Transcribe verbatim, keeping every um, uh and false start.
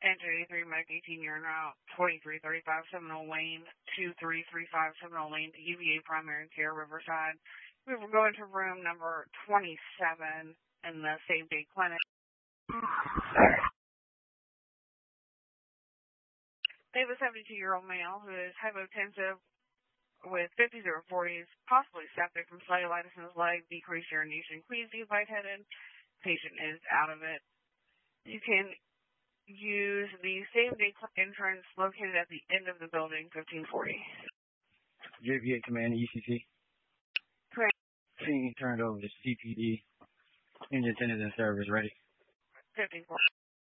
Engine eighty-three, Medic eighteen, you're now twenty-three thirty-five Seminole Lane, two three three five Seminole Lane to U V A Primary Care, Riverside. We will go into room number twenty-seven in the same day clinic. They have a seventy-two-year-old male who is hypotensive with fifties or forties, possibly septic from cellulitis in his leg, decreased urination, queasy, lightheaded. Patient is out of it. You can use the same-day entrance located at the end of the building, fifteen forty. J V A Command, E C C. Correct. Scene turned over to C P D. Engine attendants and servers ready. fifteen forty.